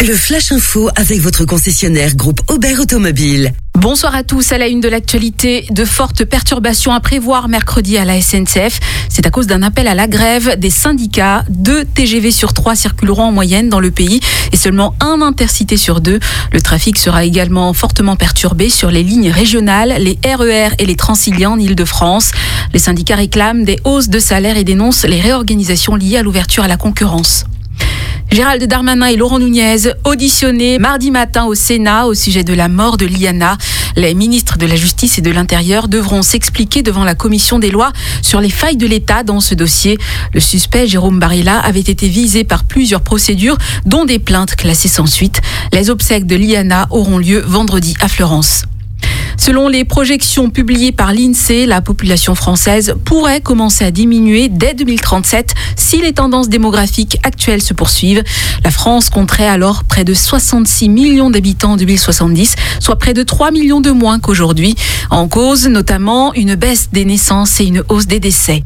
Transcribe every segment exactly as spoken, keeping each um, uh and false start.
Le Flash Info avec votre concessionnaire groupe Aubert Automobile. Bonsoir à tous. À la une de l'actualité, de fortes perturbations à prévoir mercredi à la S N C F. C'est à cause d'un appel à la grève des syndicats. Deux T G V sur trois circuleront en moyenne dans le pays et seulement un intercité sur deux. Le trafic sera également fortement perturbé sur les lignes régionales, les R E R et les Transiliens en Île-de-France. Les syndicats réclament des hausses de salaire et dénoncent les réorganisations liées à l'ouverture à la concurrence. Gérald Darmanin et Laurent Nunez auditionnés mardi matin au Sénat au sujet de la mort de Liana. Les ministres de la Justice et de l'Intérieur devront s'expliquer devant la commission des lois sur les failles de l'État dans ce dossier. Le suspect, Jérôme Barilla, avait été visé par plusieurs procédures, dont des plaintes classées sans suite. Les obsèques de Liana auront lieu vendredi à Fleurance. Selon les projections publiées par l'INSEE, la population française pourrait commencer à diminuer dès deux mille trente-sept si les tendances démographiques actuelles se poursuivent. La France compterait alors près de soixante-six millions d'habitants en deux mille soixante-dix, soit près de trois millions de moins qu'aujourd'hui. En cause, notamment, une baisse des naissances et une hausse des décès.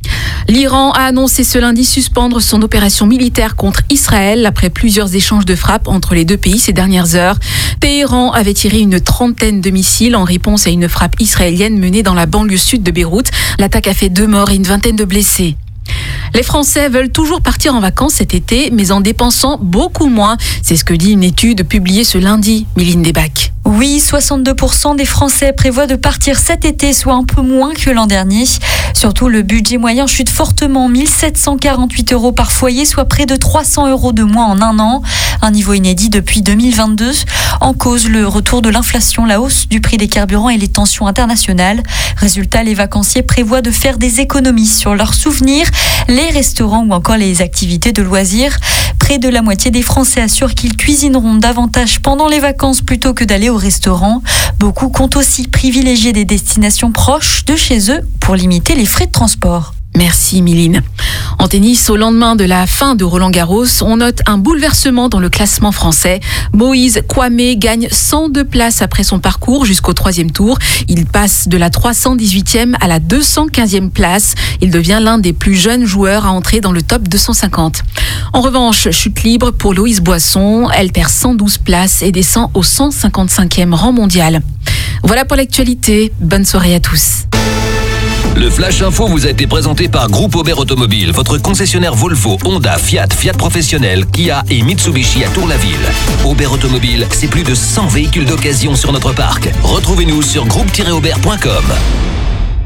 L'Iran a annoncé ce lundi suspendre son opération militaire contre Israël après plusieurs échanges de frappes entre les deux pays ces dernières heures. Téhéran avait tiré une trentaine de missiles en réponse à une frappe israélienne menée dans la banlieue sud de Beyrouth. L'attaque a fait deux morts et une vingtaine de blessés. Les Français veulent toujours partir en vacances cet été, mais en dépensant beaucoup moins. C'est ce que dit une étude publiée ce lundi. Méline Desbacs. Oui, soixante-deux pour cent des Français prévoient de partir cet été, soit un peu moins que l'an dernier. Surtout, le budget moyen chute fortement, mille sept cent quarante-huit euros par foyer, soit près de trois cents euros de moins en un an. Un niveau inédit depuis deux mille vingt-deux. En cause, le retour de l'inflation, la hausse du prix des carburants et les tensions internationales. Résultat, les vacanciers prévoient de faire des économies sur leurs souvenirs, les restaurants ou encore les activités de loisirs. Près de la moitié des Français assurent qu'ils cuisineront davantage pendant les vacances plutôt que d'aller au restaurant. Beaucoup comptent aussi privilégier des destinations proches de chez eux pour limiter les frais de transport. Merci Méline. En tennis, au lendemain de la fin de Roland-Garros, on note un bouleversement dans le classement français. Moïse Kouamé gagne cent deux places après son parcours jusqu'au troisième tour. Il passe de la trois cent dix-huitième à la deux cent quinzième place. Il devient l'un des plus jeunes joueurs à entrer dans le top deux cent cinquante. En revanche, chute libre pour Loïse Boisson. Elle perd cent douze places et descend au cent cinquante-cinquième rang mondial. Voilà pour l'actualité. Bonne soirée à tous. Le Flash Info vous a été présenté par Groupe Aubert Automobile, votre concessionnaire Volvo, Honda, Fiat, Fiat Professionnel, Kia et Mitsubishi à Tour-la-Ville. Aubert Automobile, c'est plus de cent véhicules d'occasion sur notre parc. Retrouvez-nous sur groupe tiret aubert point com.